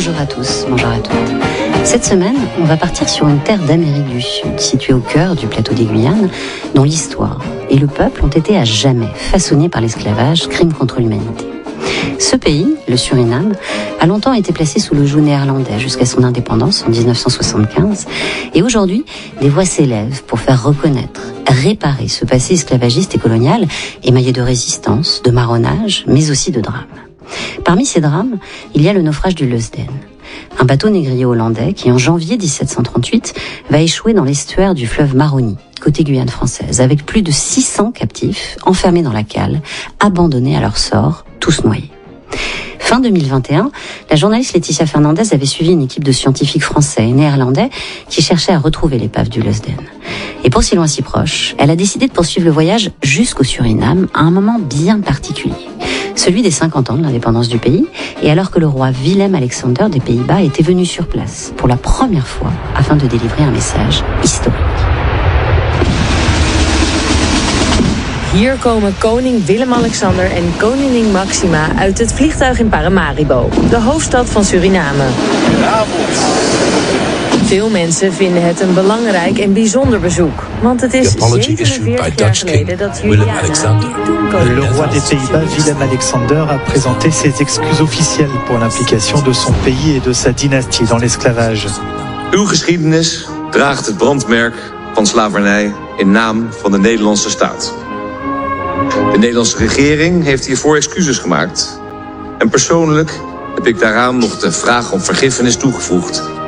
Bonjour à tous, bonjour à toutes. Cette semaine, on va partir sur une terre d'Amérique du Sud, située au cœur du plateau des Guyanes, dont l'histoire et le peuple ont été à jamais façonnés par l'esclavage, crime contre l'humanité. Ce pays, le Suriname, a longtemps été placé sous le joug néerlandais jusqu'à son indépendance en 1975. Et aujourd'hui, des voix s'élèvent pour faire reconnaître, réparer ce passé esclavagiste et colonial, émaillé de résistance, de marronnage, mais aussi de drames. Parmi ces drames, il y a le naufrage du Leusden, un bateau négrier hollandais qui, en janvier 1738, va échouer dans l'estuaire du fleuve Maroni, côté Guyane française, avec plus de 600 captifs enfermés dans la cale, abandonnés à leur sort, tous noyés. Fin 2021, la journaliste Laetitia Fernandez avait suivi une équipe de scientifiques français et néerlandais qui cherchaient à retrouver l'épave du Leusden. Et pour si loin si proche, elle a décidé de poursuivre le voyage jusqu'au Suriname à un moment bien particulier, celui des 50 ans de l'indépendance du pays, et alors que le roi Willem-Alexander des Pays-Bas était venu sur place pour la première fois afin de délivrer un message historique. Hier komen koning Willem-Alexander en koningin Maxima uit het vliegtuig in Paramaribo, de hoofdstad van Suriname. Veel mensen vinden het een belangrijk en bijzonder bezoek, want het is 47 jaar geleden dat Juliana Le roi des Pays-Bas, Willem-Alexander, a présenté ses excuses officielles pour l'implication de son pays et de sa dynastie dans l'esclavage. Uw geschiedenis draagt het brandmerk van slavernij in naam van de Nederlandse staat. De Nederlandse regering heeft hiervoor excuses gemaakt. En persoonlijk heb ik daaraan nog de vraag om vergiffenis toegevoegd